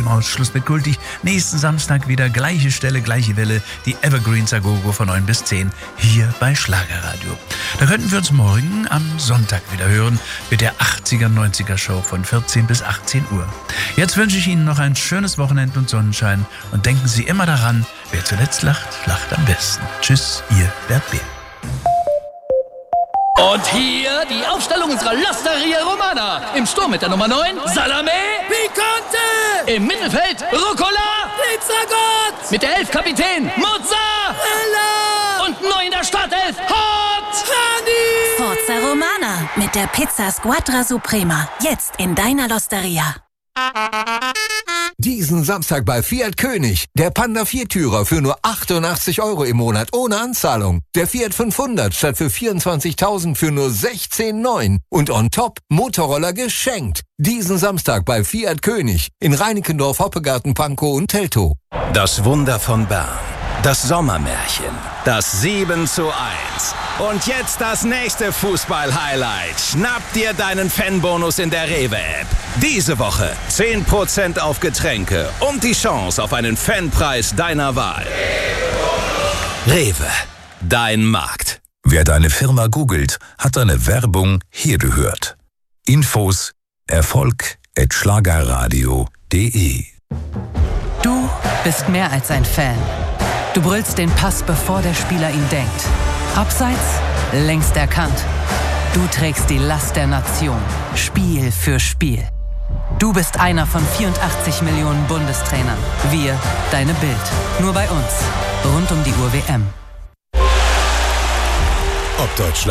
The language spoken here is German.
Ausschluss mit gültig. Nächsten Samstag wieder gleiche Stelle, gleiche Welle, die Evergreens Agogo von 9 bis 10 hier bei Schlagerradio. Da könnten wir uns morgen am Sonntag wieder hören mit der 80er, 90er Show von 14 bis 18 Uhr. Jetzt wünsche ich Ihnen noch ein schönes Wochenende und Sonnenschein und denken Sie immer daran, wer zuletzt lacht, lacht am besten. Tschüss, Ihr Bert Behl. Und hier die Aufstellung unserer L'Osteria Romana. Im Sturm mit der Nummer 9, Salame Picante. Im Mittelfeld, Rucola Pizzagott. mit der 11 Kapitän, Mozzarella. Und neu in der Startelf, Hot Honey. Forza Romana mit der Pizza Squadra Suprema. Jetzt in deiner L'Osteria. Diesen Samstag bei Fiat König. Der Panda Viertürer für nur 88 € im Monat ohne Anzahlung. Der Fiat 500 statt für 24.000 für nur 16,9. Und on top Motorroller geschenkt. Diesen Samstag bei Fiat König. In Reinickendorf, Hoppegarten, Pankow und Teltow. Das Wunder von Bern. Das Sommermärchen. Das 7:1. Und jetzt das nächste Fußball-Highlight. Schnapp dir deinen Fanbonus in der Rewe-App. Diese Woche 10% auf Getränke und die Chance auf einen Fanpreis deiner Wahl. Rewe, dein Markt. Wer deine Firma googelt, hat deine Werbung hier gehört. Infos erfolg@schlagerradio.de. Du bist mehr als ein Fan. Du brüllst den Pass, bevor der Spieler ihn denkt. Abseits, längst erkannt. Du trägst die Last der Nation, Spiel für Spiel. Du bist einer von 84 Millionen Bundestrainern. Wir, deine Bild. Nur bei uns. Rund um die Uhr WM. Ob Deutschland